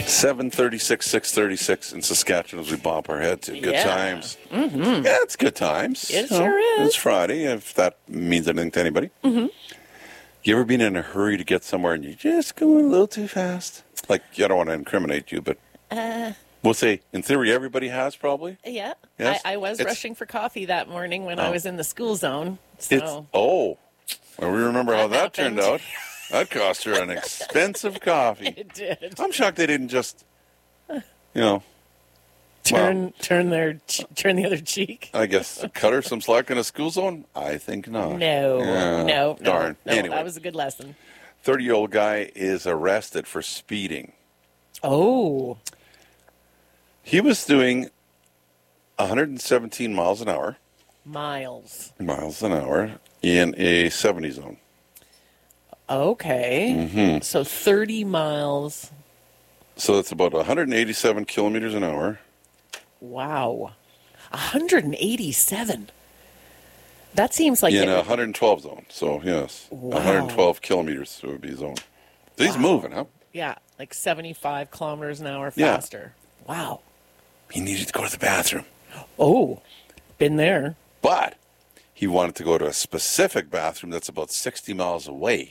7:36, 6:36 in Saskatchewan as we bop our head to good times. Mm-hmm. Yeah, it's good times. It sure is. It's Friday, if that means anything to anybody. Mm-hmm. You ever been in a hurry to get somewhere and you're just going a little too fast? Like, I don't want to incriminate you, but we'll say, in theory, everybody has probably. Yeah. Yes? I was rushing for coffee that morning when I was in the school zone. So. Well, we remember how that happened. turned out. That cost her an expensive coffee. It did. I'm shocked they didn't just, Turn the other cheek. I guess cut her some slack in a school zone? I think not. No. Darn. No, Anyway. that was a good lesson. 30-year-old guy is arrested for speeding. Oh. He was doing 117 miles an hour in a 70 zone. Okay. Mm-hmm. So 30 miles. So it's about 187 kilometers an hour. Wow. 187. That seems like In a 112 zone. So, yes. Wow. 112 kilometers would be zone. So he's moving, huh? Yeah, like 75 kilometers an hour Yeah. faster. Wow. He needed to go to the bathroom. Oh, been there. But he wanted to go to a specific bathroom that's about 60 miles away.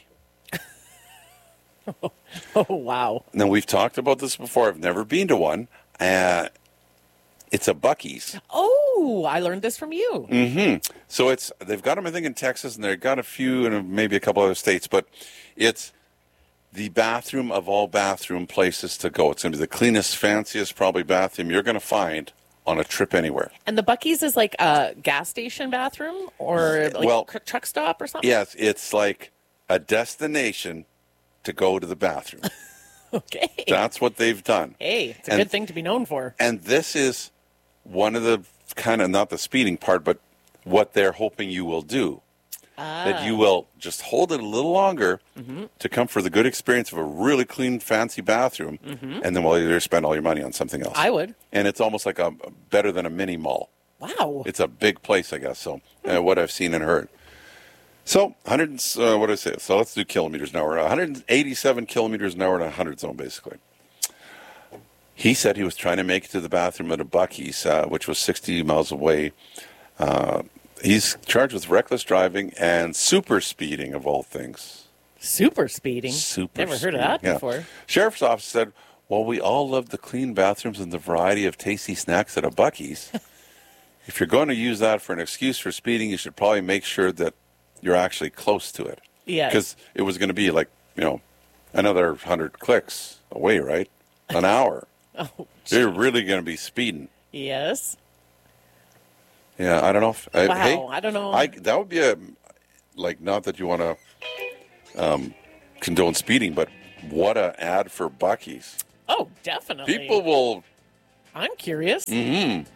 Oh, wow. Now, we've talked about this before. I've never been to one. It's a Buc-ee's. Oh, I learned this from you. Mm-hmm. So they've got them, I think, in Texas, and they've got a few in maybe a couple other states. But it's the bathroom of all bathroom places to go. It's going to be the cleanest, fanciest, probably bathroom you're going to find on a trip anywhere. And the Buc-ee's is like a gas station bathroom or like a truck stop or something? Yes, it's like a destination to go to the bathroom. Okay. That's what they've done. Hey, it's a good thing to be known for. And this is one of the kind of, not the speeding part, but what they're hoping you will do. That you will just hold it a little longer to come for the good experience of a really clean, fancy bathroom, and then while you're there, spend all your money on something else. I would. And it's almost like better than a mini mall. Wow. It's a big place, I guess, so what I've seen and heard. So, what did I say? So let's do kilometers an hour. 187 kilometers an hour in a 100 zone, basically. He said he was trying to make it to the bathroom at a Buc-ee's, which was 60 miles away. He's charged with reckless driving and super speeding, of all things. Super speeding? Never heard of that before. Sheriff's office said, well, we all love the clean bathrooms and the variety of tasty snacks at a Buc-ee's. If you're going to use that for an excuse for speeding, you should probably make sure that you're actually close to it. Yeah. Because it was going to be like, another 100 clicks away, right? An hour. Oh, You're really going to be speeding. Yes. Yeah, I don't know. I don't know. That would be not that you want to condone speeding, but what an ad for Buc-ee's. Oh, definitely. People will. I'm curious. Mm-hmm.